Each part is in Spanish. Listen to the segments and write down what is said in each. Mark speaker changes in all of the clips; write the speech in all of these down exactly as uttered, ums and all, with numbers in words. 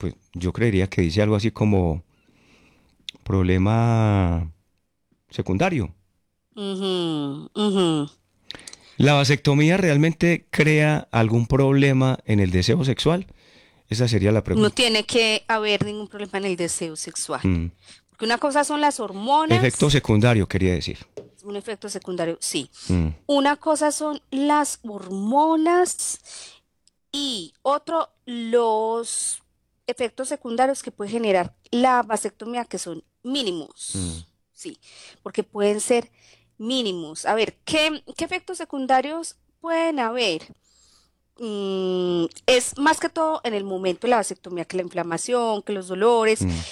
Speaker 1: pues yo creería que dice algo así como problema secundario.
Speaker 2: Ujú, ujú.
Speaker 1: ¿La vasectomía realmente crea algún problema en el deseo sexual? Esa sería la
Speaker 2: No
Speaker 1: pregunta.
Speaker 2: tiene que haber ningún problema en el deseo sexual.
Speaker 1: Mm.
Speaker 2: Porque una cosa son las
Speaker 1: Efecto
Speaker 2: hormonas,
Speaker 1: secundario, quería decir.
Speaker 2: un efecto secundario, sí.
Speaker 1: Mm,
Speaker 2: Una cosa son las hormonas y otro, los efectos secundarios que puede generar la vasectomía, que son
Speaker 1: mm.
Speaker 2: mínimos, sí, porque pueden ser mínimos. A ver, ¿qué, qué efectos secundarios pueden haber? Mm, es más que todo en el momento de la vasectomía, que la inflamación, que los dolores,
Speaker 1: Mm.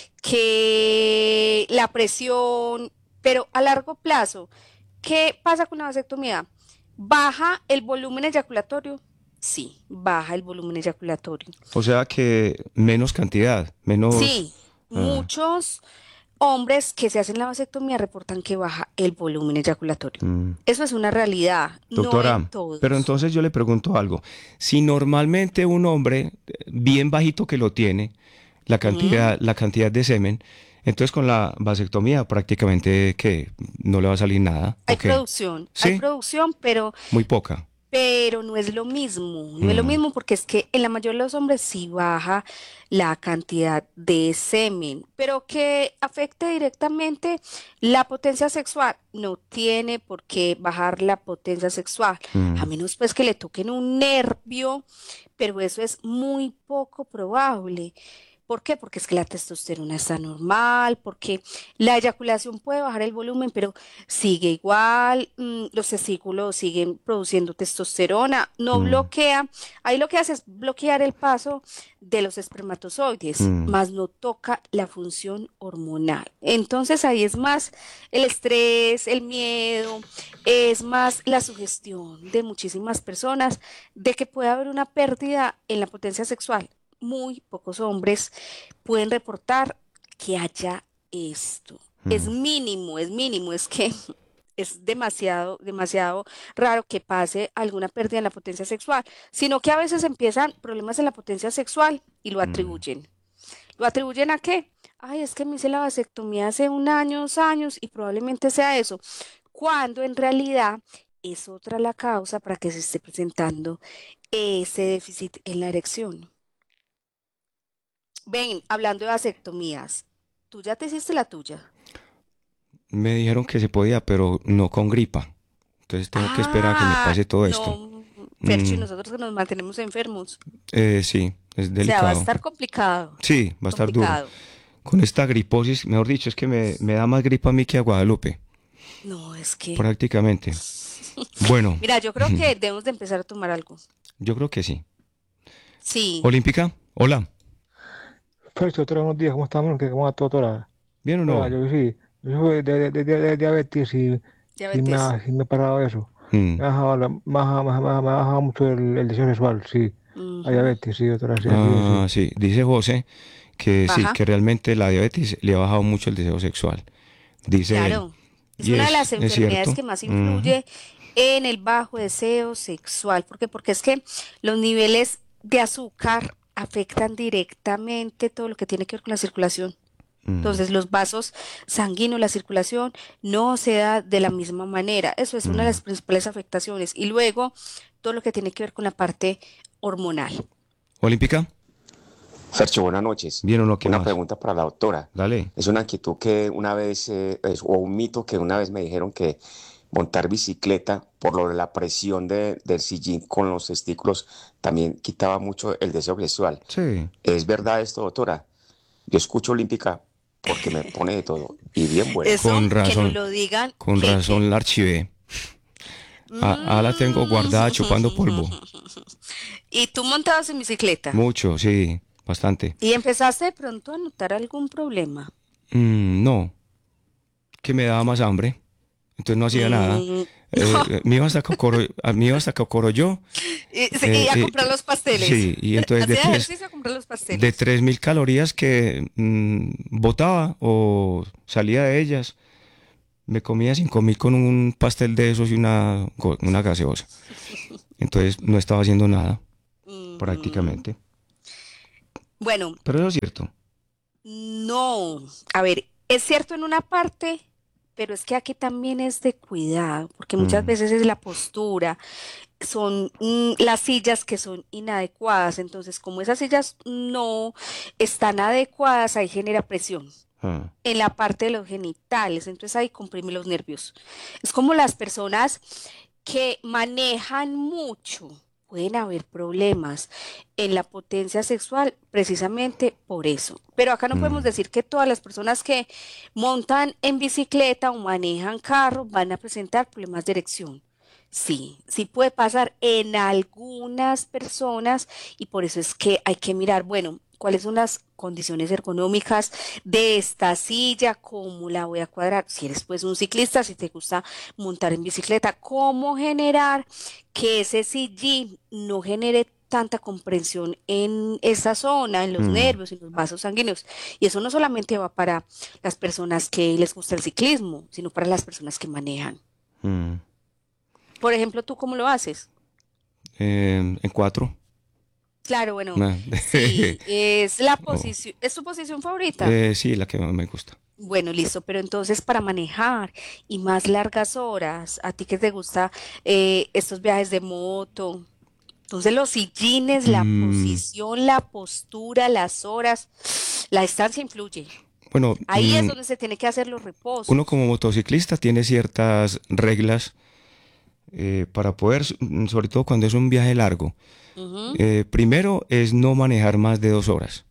Speaker 2: que la presión, pero a largo plazo, ¿qué pasa con la vasectomía? ¿Baja el volumen eyaculatorio? Sí, baja el volumen eyaculatorio.
Speaker 1: O sea que menos cantidad, menos...
Speaker 2: Sí,
Speaker 1: ah,
Speaker 2: muchos hombres que se hacen la vasectomía reportan que baja el volumen eyaculatorio.
Speaker 1: mm.
Speaker 2: Eso es una realidad, no en
Speaker 1: Doctora, pero
Speaker 2: todos.
Speaker 1: entonces yo le pregunto algo. Si normalmente un hombre eh, bien bajito que lo tiene, la
Speaker 2: Ujú.
Speaker 1: cantidad, la cantidad de semen, entonces con la vasectomía prácticamente que no le va a salir nada, ¿o
Speaker 2: Hay
Speaker 1: qué?
Speaker 2: producción, hay
Speaker 1: Sí,
Speaker 2: producción, pero
Speaker 1: muy poca.
Speaker 2: Pero no es lo mismo, no es lo
Speaker 1: Mm,
Speaker 2: mismo porque es que en la mayoría de los hombres sí baja la cantidad de semen, pero que afecte directamente la potencia sexual, no tiene por qué bajar la potencia sexual, a
Speaker 1: mm,
Speaker 2: menos pues que le toquen un nervio, pero eso es muy poco probable. ¿Por qué? Porque es que la testosterona está normal, porque la eyaculación puede bajar el volumen, pero sigue igual, mm, los testículos siguen produciendo testosterona, no
Speaker 1: mm,
Speaker 2: bloquea, ahí lo que hace es bloquear el paso de los espermatozoides,
Speaker 1: mm,
Speaker 2: más no toca la función hormonal. Entonces ahí es más el estrés, el miedo, es más la sugestión de muchísimas personas de que puede haber una pérdida en la potencia sexual. Muy pocos hombres pueden reportar que haya esto. Es
Speaker 1: mm.
Speaker 2: mínimo, es mínimo, es que es demasiado, demasiado raro que pase alguna pérdida en la potencia sexual, sino que a veces empiezan problemas en la potencia sexual y lo
Speaker 1: Mm.
Speaker 2: atribuyen. ¿Lo atribuyen a qué? Ay, es que me hice la vasectomía hace un año, dos años y probablemente sea eso, cuando en realidad es otra la causa para que se esté presentando ese déficit en la erección. Ven, hablando de vasectomías, ¿tú ya te hiciste la tuya?
Speaker 1: Me dijeron que se podía, pero no con gripa. Entonces tengo que esperar a que me
Speaker 2: Ah,
Speaker 1: pase todo esto.
Speaker 2: no, Fercho, y
Speaker 1: Mm,
Speaker 2: nosotros que nos mantenemos enfermos.
Speaker 1: eh, sí, es
Speaker 2: O sea, va a
Speaker 1: delicado.
Speaker 2: estar complicado,
Speaker 1: Sí, va a estar duro.
Speaker 2: complicado.
Speaker 1: Con esta griposis, mejor dicho, es que me, me da más gripa a mí que a Guadalupe,
Speaker 2: No, es que,
Speaker 1: prácticamente. Bueno,
Speaker 2: mira, yo creo que debemos de empezar a tomar algo.
Speaker 1: yo creo que sí.
Speaker 2: Sí,
Speaker 1: Olímpica, hola.
Speaker 3: Perfecto, doctora, buenos días, ¿cómo estamos? ¿Qué- ¿Cómo va todo, doctora?
Speaker 1: ¿Bien o
Speaker 3: Doctora,
Speaker 1: no?
Speaker 3: yo sí, yo soy de, de, de, de- de diabetes y, y me
Speaker 2: diabetes.
Speaker 3: ha, y me ha parado eso.
Speaker 1: Mm.
Speaker 3: Me ha bajado, la- me ha, bajado- me ha- me ha- me ha bajado mucho el, el deseo sexual, sí. La
Speaker 2: Ujú.
Speaker 3: diabetes, sí, doctora, sí, así es,
Speaker 1: Ah,
Speaker 3: sí.
Speaker 1: sí, dice José que sí,
Speaker 2: Baja,
Speaker 1: que realmente la diabetes le ha bajado mucho el deseo sexual, dice él.
Speaker 2: claro. Es
Speaker 1: Y
Speaker 2: una de
Speaker 1: es,
Speaker 2: las
Speaker 1: es
Speaker 2: enfermedades
Speaker 1: cierto.
Speaker 2: que más
Speaker 1: Ujú.
Speaker 2: influye en el bajo deseo sexual. ¿Por qué? Porque es que los niveles de azúcar afectan directamente todo lo que tiene que ver con la circulación.
Speaker 1: Mm,
Speaker 2: Entonces, los vasos sanguíneos, la circulación no se da de la misma manera. Eso es una de
Speaker 1: mm.
Speaker 2: las principales afectaciones. Y luego, todo lo que tiene que ver con la parte hormonal.
Speaker 1: Olímpica,
Speaker 4: Fercho, buenas noches.
Speaker 1: ¿bien o no? ¿Qué
Speaker 4: Una
Speaker 1: más?
Speaker 4: pregunta para la doctora.
Speaker 1: Dale.
Speaker 4: Es una inquietud que una vez, eh, es- o un mito que una vez me dijeron que montar bicicleta por lo de la presión de- del sillín con los testículos también quitaba mucho el deseo sexual.
Speaker 1: Sí,
Speaker 4: ¿Es verdad esto, doctora? Yo escucho Olímpica porque me pone de todo y bien buena.
Speaker 2: Eso,
Speaker 1: con
Speaker 2: que nos
Speaker 1: razón,
Speaker 2: lo digan,
Speaker 1: con
Speaker 2: que,
Speaker 1: razón
Speaker 2: que.
Speaker 1: la archivé. Ah, ah, la tengo
Speaker 2: Mm.
Speaker 1: guardada chupando polvo.
Speaker 2: Y tú montabas en bicicleta
Speaker 1: Mucho, sí, bastante.
Speaker 2: y empezaste de pronto a notar algún problema.
Speaker 1: Mm, no, que me daba más hambre, entonces no hacía nada.
Speaker 2: Mm,
Speaker 1: Eh, eh, me iba hasta Cocoro, a- me iba hasta Cocoroyo,
Speaker 2: y, sí, y
Speaker 1: eh,
Speaker 2: a
Speaker 1: eh,
Speaker 2: comprar los pasteles.
Speaker 1: sí, y entonces de
Speaker 2: Hacía
Speaker 1: tres,
Speaker 2: ejercicio a comprar los
Speaker 1: de
Speaker 2: pasteles.
Speaker 1: tres mil calorías que mm, botaba o salía de ellas, me comía cinco mil con un pastel de esos y una, go- una gaseosa. Entonces no estaba haciendo nada,
Speaker 2: Ujú.
Speaker 1: prácticamente.
Speaker 2: Bueno,
Speaker 1: Pero eso es cierto.
Speaker 2: no, a ver, es cierto en una parte, pero es que aquí también es de cuidado, porque muchas
Speaker 1: Mm,
Speaker 2: veces es la postura, son mm, las sillas que son inadecuadas, entonces como esas sillas no están adecuadas, ahí genera presión
Speaker 1: ah,
Speaker 2: en la parte de los genitales, entonces ahí comprime los nervios. Es como las personas que manejan mucho. Pueden haber problemas en la potencia sexual precisamente por eso. Pero acá no podemos
Speaker 1: mm,
Speaker 2: decir que todas las personas que montan en bicicleta o manejan carro van a presentar problemas de erección. Sí, sí puede pasar en algunas personas y por eso es que hay que mirar, bueno, cuáles son las condiciones ergonómicas de esta silla, cómo la voy a cuadrar. Si eres pues un ciclista, si te gusta montar en bicicleta, cómo generar que ese sillín no genere tanta comprensión en esa zona, en los
Speaker 1: mm,
Speaker 2: nervios, en los vasos sanguíneos. Y eso no solamente va para las personas que les gusta el ciclismo, sino para las personas que manejan.
Speaker 1: mm.
Speaker 2: Por ejemplo, ¿tú cómo lo haces?
Speaker 1: Eh, en cuatro.
Speaker 2: Claro, bueno,
Speaker 1: Ah,
Speaker 2: sí, es la
Speaker 1: oh,
Speaker 2: posición, ¿es tu posición favorita?
Speaker 1: eh, sí, la que más me gusta.
Speaker 2: Bueno, listo, pero entonces para manejar y más largas horas, a ti que te gusta eh, estos viajes de moto, entonces los sillines, la
Speaker 1: Mm,
Speaker 2: posición, la postura, las horas, la distancia influye.
Speaker 1: bueno,
Speaker 2: Ahí es
Speaker 1: mm,
Speaker 2: donde se tiene que hacer los
Speaker 1: uno
Speaker 2: reposos.
Speaker 1: como motociclista tiene ciertas reglas eh, para poder, s- mm, sobre todo cuando es un viaje largo.
Speaker 2: Ujú,
Speaker 1: Eh, primero es no manejar más de dos horas.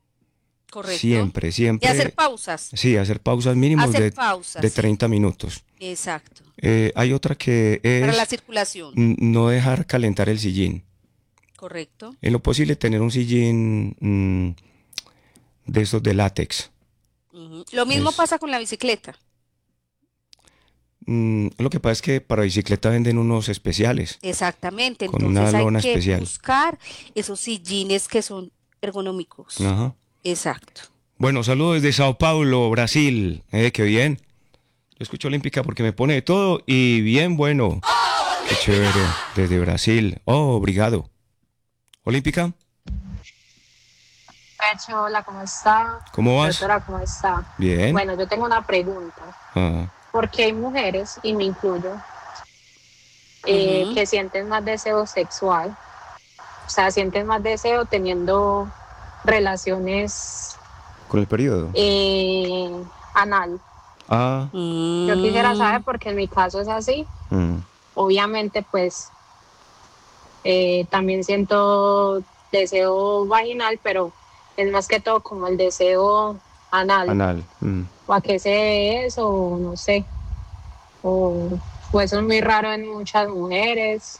Speaker 2: correcto.
Speaker 1: Siempre,
Speaker 2: Y hacer
Speaker 1: siempre,
Speaker 2: pausas,
Speaker 1: sí, hacer pausas mínimos
Speaker 2: hacer
Speaker 1: de,
Speaker 2: pausas,
Speaker 1: de
Speaker 2: sí,
Speaker 1: treinta minutos.
Speaker 2: exacto.
Speaker 1: Eh, hay otra que
Speaker 2: Para la
Speaker 1: es
Speaker 2: circulación,
Speaker 1: mm, no dejar calentar el sillín.
Speaker 2: correcto.
Speaker 1: En lo posible tener un sillín mm, de esos de látex.
Speaker 2: Ujú. Lo mismo
Speaker 1: Es,
Speaker 2: pasa con la bicicleta.
Speaker 1: mm, lo que pasa es que para bicicleta venden unos especiales,
Speaker 2: Exactamente,
Speaker 1: con una
Speaker 2: entonces hay
Speaker 1: lona
Speaker 2: que
Speaker 1: especial.
Speaker 2: buscar esos sillines que son ergonómicos.
Speaker 1: Ajá.
Speaker 2: Exacto.
Speaker 1: Bueno, saludos desde Sao Paulo, Brasil. Eh, qué bien. Yo escucho Olímpica porque me pone de todo y bien bueno. Qué chévere. Desde Brasil. Oh, obrigado. Olímpica,
Speaker 5: Pecho, hola, ¿cómo está?
Speaker 1: ¿cómo vas?
Speaker 5: Doctora, ¿cómo está?
Speaker 1: Bien.
Speaker 5: Bueno, yo tengo una pregunta.
Speaker 1: Ah,
Speaker 5: ¿Por qué hay mujeres, y me incluyo, eh,
Speaker 2: Ujú.
Speaker 5: que sienten más deseo sexual? O sea, sienten más deseo teniendo relaciones
Speaker 1: con el periodo.
Speaker 5: eh, anal.
Speaker 1: Ah,
Speaker 5: Yo quisiera
Speaker 2: Mm,
Speaker 5: saber porque en mi caso es así.
Speaker 1: mm,
Speaker 5: Obviamente, pues eh, también siento deseo vaginal, pero es más que todo como el deseo anal.
Speaker 1: anal. Mm.
Speaker 5: ¿O a qué se debe eso? O no sé. O, o eso es muy raro en muchas mujeres.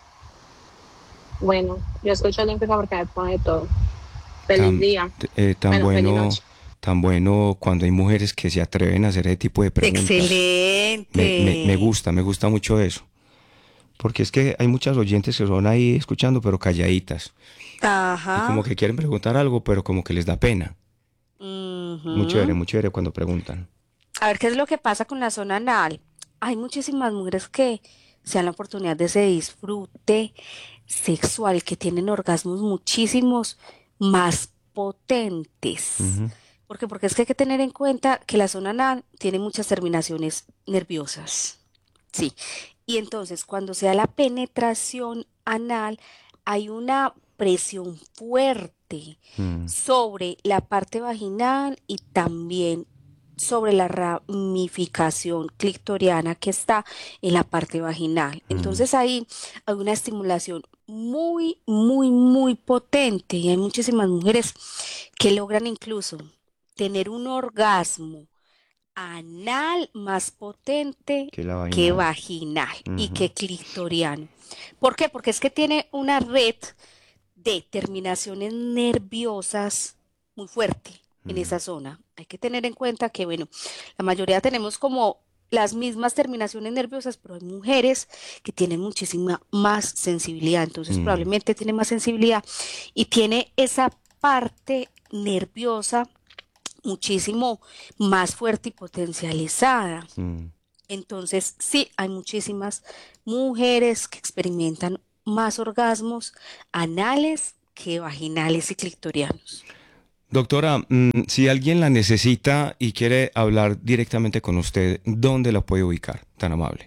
Speaker 5: Bueno, yo escucho Olímpica porque me pone todo. Feliz
Speaker 1: Tan,
Speaker 5: día.
Speaker 1: eh, tan
Speaker 5: Bueno, feliz
Speaker 1: bueno,
Speaker 5: noche.
Speaker 1: tan bueno cuando hay mujeres que se atreven a hacer ese tipo de preguntas. Me, me, me
Speaker 2: excelente.
Speaker 1: gusta, me gusta mucho eso. Porque es que hay muchas oyentes que son ahí escuchando, pero calladitas. Y como
Speaker 2: Ajá.
Speaker 1: que quieren preguntar algo, pero como que les da pena. Muy chévere,
Speaker 2: Ujú.
Speaker 1: muy chévere cuando preguntan.
Speaker 2: A ver qué es lo que pasa con la zona anal. Hay muchísimas mujeres que se dan la oportunidad de ese disfrute sexual, que tienen orgasmos muchísimos más potentes.
Speaker 1: Ujú,
Speaker 2: ¿Por qué? Porque es que hay que tener en cuenta que la zona anal tiene muchas terminaciones nerviosas. Sí. Y entonces, cuando se da la penetración anal, hay una presión fuerte
Speaker 1: mm,
Speaker 2: sobre la parte vaginal y también sobre la ramificación clitoriana que está en la parte vaginal.
Speaker 1: mm,
Speaker 2: Entonces ahí hay una estimulación muy, muy, muy potente y hay muchísimas mujeres que logran incluso tener un orgasmo anal más potente
Speaker 1: que la
Speaker 2: que
Speaker 1: vaginal.
Speaker 2: vaginal y
Speaker 1: Ujú,
Speaker 2: que clitoriano. ¿Por qué? Porque es que tiene una red de terminaciones nerviosas muy fuerte en
Speaker 1: mm,
Speaker 2: esa zona. Hay que tener en cuenta que, bueno, la mayoría tenemos como las mismas terminaciones nerviosas, pero hay mujeres que tienen muchísima más sensibilidad, entonces
Speaker 1: mm,
Speaker 2: probablemente tiene más sensibilidad y tiene esa parte nerviosa muchísimo más fuerte y potencializada.
Speaker 1: mm.
Speaker 2: Entonces, sí, hay muchísimas mujeres que experimentan más orgasmos anales que vaginales y clitorianos.
Speaker 1: Doctora, mm, si alguien la necesita y quiere hablar directamente con usted, ¿dónde la puede ubicar? Tan amable.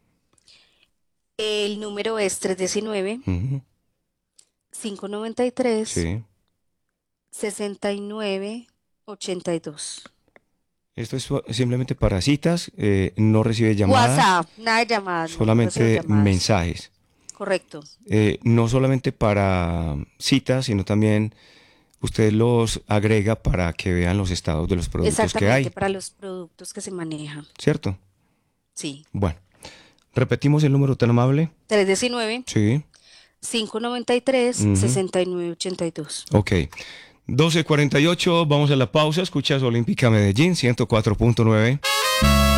Speaker 2: El número es tres uno nueve,
Speaker 1: Ujú,
Speaker 2: cinco nueve tres,
Speaker 1: sí.
Speaker 2: seis nueve ocho dos.
Speaker 1: Esto es su- simplemente para citas, eh, no recibe llamadas,
Speaker 2: WhatsApp, nada de llamadas, no, no recibo
Speaker 1: solamente
Speaker 2: llamadas.
Speaker 1: mensajes.
Speaker 2: Correcto.
Speaker 1: Eh, no solamente para citas, sino también usted los agrega para que vean los estados de los productos que
Speaker 2: Exactamente,
Speaker 1: hay,
Speaker 2: para los productos que se manejan.
Speaker 1: ¿cierto?
Speaker 2: Sí.
Speaker 1: Bueno, repetimos el número tan amable.
Speaker 2: tres uno nueve,
Speaker 1: Sí,
Speaker 2: cinco nueve tres,
Speaker 1: Ujú.
Speaker 2: seis nueve ocho dos.
Speaker 1: ok. doce cuarenta y ocho, vamos a la pausa. Escuchas Olímpica Medellín, ciento cuatro punto nueve.